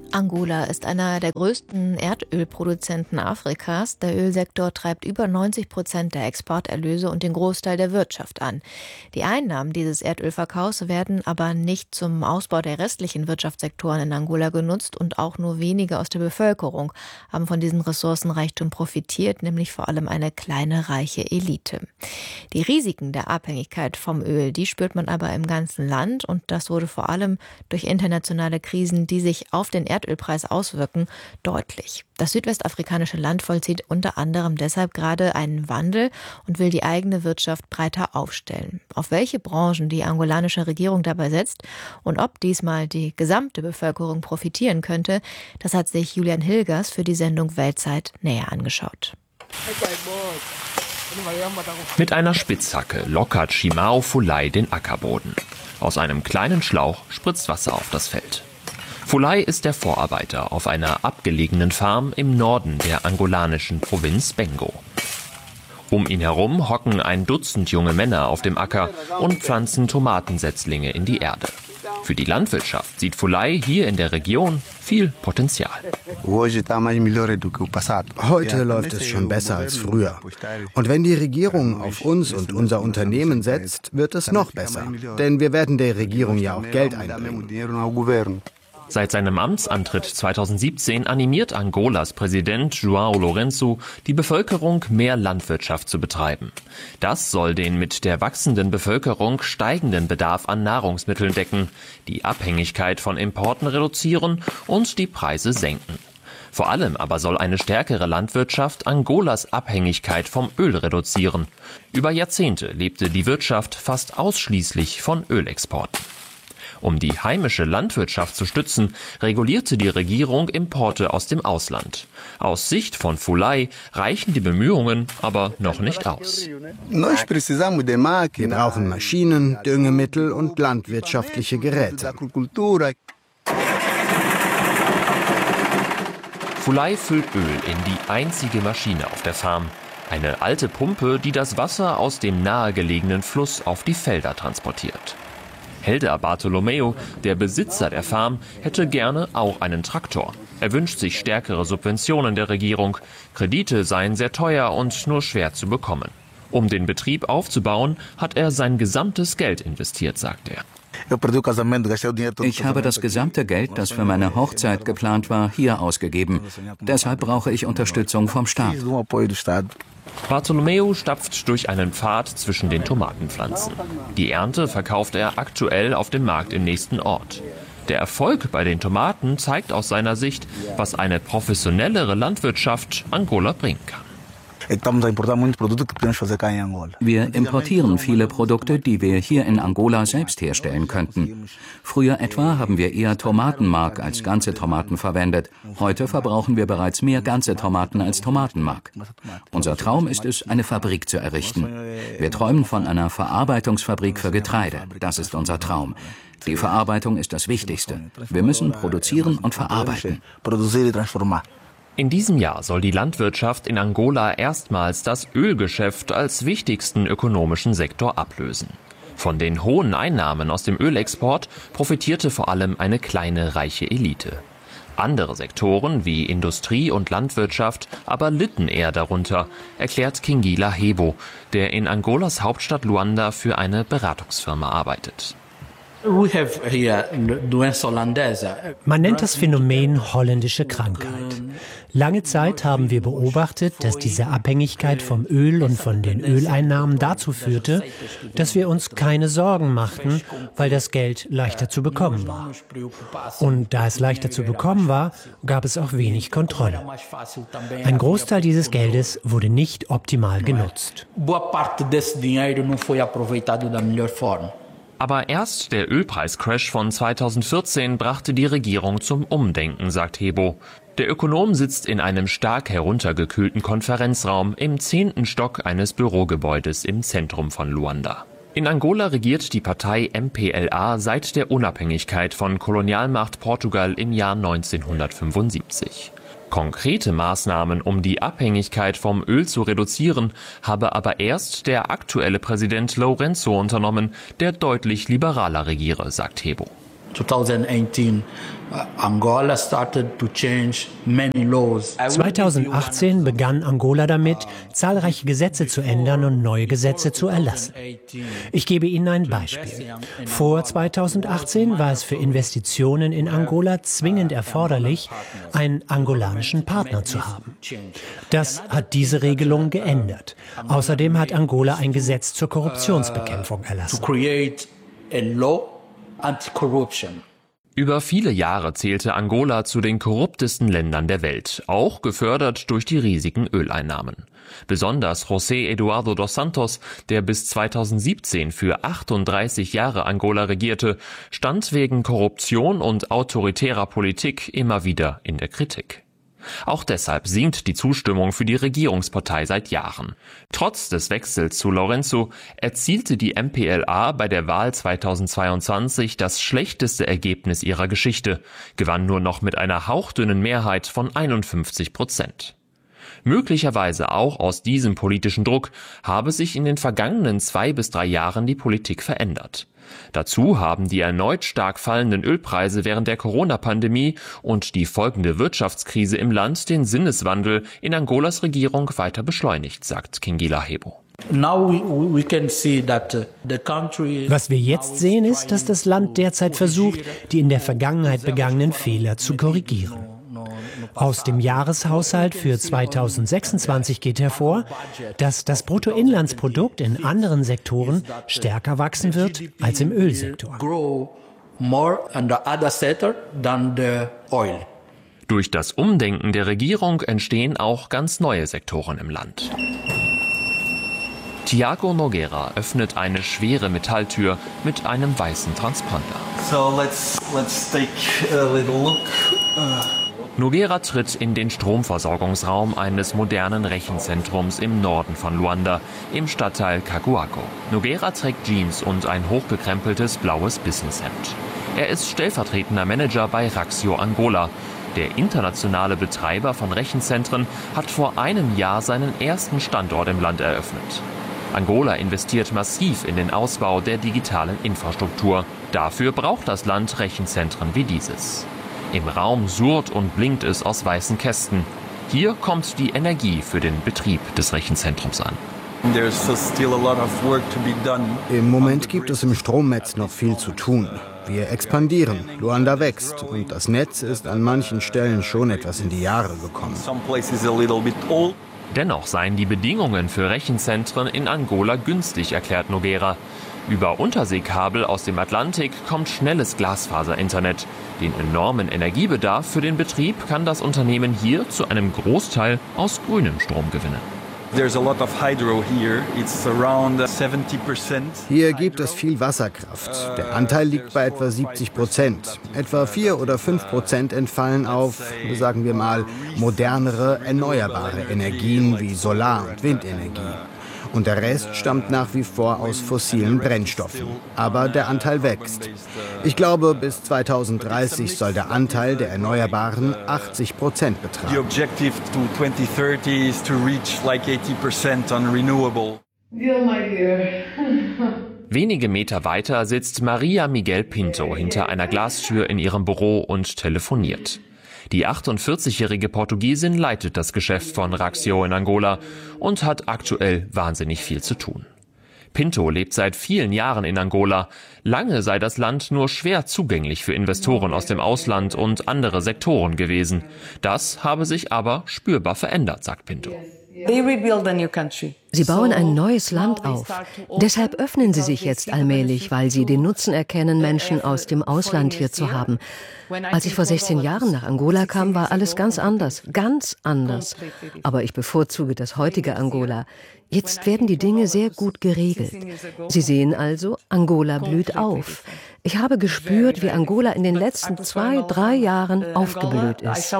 Angola ist einer der größten Erdölproduzenten Afrikas. Der Ölsektor treibt über 90% der Exporterlöse und den Großteil der Wirtschaft an. Die Einnahmen dieses Erdölverkaufs werden aber nicht zum Ausbau der restlichen Wirtschaftssektoren in Angola genutzt und auch nur wenige aus der Bevölkerung haben von diesem Ressourcenreichtum profitiert, nämlich vor allem eine kleine reiche Elite. Die Risiken der Abhängigkeit vom Öl, die spürt man aber im ganzen Land und das wurde vor allem durch internationale Krisen, die sich auf den Erdölpreis auswirken, deutlich. Das südwestafrikanische Land vollzieht unter anderem deshalb gerade einen Wandel und will die eigene Wirtschaft breiter aufstellen. Auf welche Branchen die angolanische Regierung dabei setzt und ob diesmal die gesamte Bevölkerung profitieren könnte, das hat sich Julian Hilgers für die Sendung Weltzeit näher angeschaut. Mit einer Spitzhacke lockert Shimao Fulai den Ackerboden. Aus einem kleinen Schlauch spritzt Wasser auf das Feld. Fulai ist der Vorarbeiter auf einer abgelegenen Farm im Norden der angolanischen Provinz Bengo. Um ihn herum hocken ein Dutzend junge Männer auf dem Acker und pflanzen Tomatensetzlinge in die Erde. Für die Landwirtschaft sieht Fulai hier in der Region viel Potenzial. Heute läuft es schon besser als früher. Und wenn die Regierung auf uns und unser Unternehmen setzt, wird es noch besser. Denn wir werden der Regierung ja auch Geld einbringen. Seit seinem Amtsantritt 2017 animiert Angolas Präsident João Lourenço die Bevölkerung, mehr Landwirtschaft zu betreiben. Das soll den mit der wachsenden Bevölkerung steigenden Bedarf an Nahrungsmitteln decken, die Abhängigkeit von Importen reduzieren und die Preise senken. Vor allem aber soll eine stärkere Landwirtschaft Angolas Abhängigkeit vom Öl reduzieren. Über Jahrzehnte lebte die Wirtschaft fast ausschließlich von Ölexporten. Um die heimische Landwirtschaft zu stützen, regulierte die Regierung Importe aus dem Ausland. Aus Sicht von Fulai reichen die Bemühungen aber noch nicht aus. Wir brauchen Maschinen, Düngemittel und landwirtschaftliche Geräte. Fulai füllt Öl in die einzige Maschine auf der Farm. Eine alte Pumpe, die das Wasser aus dem nahegelegenen Fluss auf die Felder transportiert. Helder Bartolomeo, der Besitzer der Farm, hätte gerne auch einen Traktor. Er wünscht sich stärkere Subventionen der Regierung. Kredite seien sehr teuer und nur schwer zu bekommen. Um den Betrieb aufzubauen, hat er sein gesamtes Geld investiert, sagt er. Ich habe das gesamte Geld, das für meine Hochzeit geplant war, hier ausgegeben. Deshalb brauche ich Unterstützung vom Staat. Bartolomeo stapft durch einen Pfad zwischen den Tomatenpflanzen. Die Ernte verkauft er aktuell auf dem Markt im nächsten Ort. Der Erfolg bei den Tomaten zeigt aus seiner Sicht, was eine professionellere Landwirtschaft Angola bringen kann. Wir importieren viele Produkte, die wir hier in Angola selbst herstellen könnten. Früher etwa haben wir eher Tomatenmark als ganze Tomaten verwendet. Heute verbrauchen wir bereits mehr ganze Tomaten als Tomatenmark. Unser Traum ist es, eine Fabrik zu errichten. Wir träumen von einer Verarbeitungsfabrik für Getreide. Das ist unser Traum. Die Verarbeitung ist das Wichtigste. Wir müssen produzieren und verarbeiten. In diesem Jahr soll die Landwirtschaft in Angola erstmals das Ölgeschäft als wichtigsten ökonomischen Sektor ablösen. Von den hohen Einnahmen aus dem Ölexport profitierte vor allem eine kleine reiche Elite. Andere Sektoren wie Industrie und Landwirtschaft aber litten eher darunter, erklärt Kingila Hebo, der in Angolas Hauptstadt Luanda für eine Beratungsfirma arbeitet. Man nennt das Phänomen holländische Krankheit. Lange Zeit haben wir beobachtet, dass diese Abhängigkeit vom Öl und von den Öleinnahmen dazu führte, dass wir uns keine Sorgen machten, weil das Geld leichter zu bekommen war. Und da es leichter zu bekommen war, gab es auch wenig Kontrolle. Ein Großteil dieses Geldes wurde nicht optimal genutzt. Aber erst der Ölpreiscrash von 2014 brachte die Regierung zum Umdenken, sagt Hebo. Der Ökonom sitzt in einem stark heruntergekühlten Konferenzraum im 10. Stock eines Bürogebäudes im Zentrum von Luanda. In Angola regiert die Partei MPLA seit der Unabhängigkeit von Kolonialmacht Portugal im Jahr 1975. Konkrete Maßnahmen, um die Abhängigkeit vom Öl zu reduzieren, habe aber erst der aktuelle Präsident Lourenço unternommen, der deutlich liberaler regiere, sagt Hebo. 2018 begann Angola damit, zahlreiche Gesetze zu ändern und neue Gesetze zu erlassen. Ich gebe Ihnen ein Beispiel. Vor 2018 war es für Investitionen in Angola zwingend erforderlich, einen angolanischen Partner zu haben. Das hat diese Regelung geändert. Außerdem hat Angola ein Gesetz zur Korruptionsbekämpfung erlassen. Über viele Jahre zählte Angola zu den korruptesten Ländern der Welt, auch gefördert durch die riesigen Öleinnahmen. Besonders José Eduardo dos Santos, der bis 2017 für 38 Jahre Angola regierte, stand wegen Korruption und autoritärer Politik immer wieder in der Kritik. Auch deshalb sinkt die Zustimmung für die Regierungspartei seit Jahren. Trotz des Wechsels zu Lourenço erzielte die MPLA bei der Wahl 2022 das schlechteste Ergebnis ihrer Geschichte, gewann nur noch mit einer hauchdünnen Mehrheit von 51%. Möglicherweise auch aus diesem politischen Druck habe sich in den vergangenen 2 bis 3 Jahren die Politik verändert. Dazu haben die erneut stark fallenden Ölpreise während der Corona-Pandemie und die folgende Wirtschaftskrise im Land den Sinneswandel in Angolas Regierung weiter beschleunigt, sagt Kingila Hebo. Was wir jetzt sehen, ist, dass das Land derzeit versucht, die in der Vergangenheit begangenen Fehler zu korrigieren. Aus dem Jahreshaushalt für 2026 geht hervor, dass das Bruttoinlandsprodukt in anderen Sektoren stärker wachsen wird als im Ölsektor. Durch das Umdenken der Regierung entstehen auch ganz neue Sektoren im Land. Tiago Nogueira öffnet eine schwere Metalltür mit einem weißen Transponder. So let's take a little look. Nogueira tritt in den Stromversorgungsraum eines modernen Rechenzentrums im Norden von Luanda, im Stadtteil Kakuako. Nogueira trägt Jeans und ein hochgekrempeltes blaues Businesshemd. Er ist stellvertretender Manager bei Raxio Angola. Der internationale Betreiber von Rechenzentren hat vor einem Jahr seinen ersten Standort im Land eröffnet. Angola investiert massiv in den Ausbau der digitalen Infrastruktur. Dafür braucht das Land Rechenzentren wie dieses. Im Raum surrt und blinkt es aus weißen Kästen. Hier kommt die Energie für den Betrieb des Rechenzentrums an. Im Moment gibt es im Stromnetz noch viel zu tun. Wir expandieren, Luanda wächst und das Netz ist an manchen Stellen schon etwas in die Jahre gekommen. Dennoch seien die Bedingungen für Rechenzentren in Angola günstig, erklärt Nogueira. Über Unterseekabel aus dem Atlantik kommt schnelles Glasfaser-Internet. Den enormen Energiebedarf für den Betrieb kann das Unternehmen hier zu einem Großteil aus grünem Strom gewinnen. Hier gibt es viel Wasserkraft. Der Anteil liegt bei etwa 70%. Etwa 4 oder 5% entfallen auf, sagen wir mal, modernere, erneuerbare Energien wie Solar- und Windenergie. Und der Rest stammt nach wie vor aus fossilen Brennstoffen. Aber der Anteil wächst. Ich glaube, bis 2030 soll der Anteil der Erneuerbaren 80% betragen. The objective to 2030 is to reach like 80% on renewable. Wenige Meter weiter sitzt Maria Miguel Pinto hinter einer Glastür in ihrem Büro und telefoniert. Die 48-jährige Portugiesin leitet das Geschäft von Raxio in Angola und hat aktuell wahnsinnig viel zu tun. Pinto lebt seit vielen Jahren in Angola. Lange sei das Land nur schwer zugänglich für Investoren aus dem Ausland und andere Sektoren gewesen. Das habe sich aber spürbar verändert, sagt Pinto. Sie bauen ein neues Land auf. Deshalb öffnen sie sich jetzt allmählich, weil sie den Nutzen erkennen, Menschen aus dem Ausland hier zu haben. Als ich vor 16 Jahren nach Angola kam, war alles ganz anders. Ganz anders. Aber ich bevorzuge das heutige Angola. Jetzt werden die Dinge sehr gut geregelt. Sie sehen also, Angola blüht auf. Ich habe gespürt, wie Angola in den letzten 2-3 Jahren aufgeblüht ist.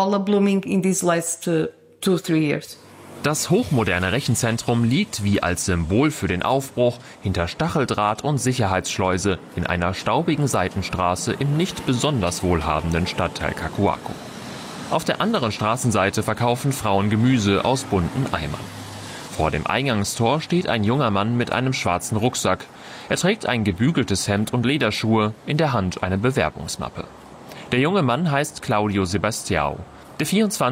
Das hochmoderne Rechenzentrum liegt wie als Symbol für den Aufbruch hinter Stacheldraht und Sicherheitsschleuse in einer staubigen Seitenstraße im nicht besonders wohlhabenden Stadtteil Kakuako. Auf der anderen Straßenseite verkaufen Frauen Gemüse aus bunten Eimern. Vor dem Eingangstor steht ein junger Mann mit einem schwarzen Rucksack. Er trägt ein gebügeltes Hemd und Lederschuhe, in der Hand eine Bewerbungsmappe. Der junge Mann heißt Claudio Sebastião. Der 24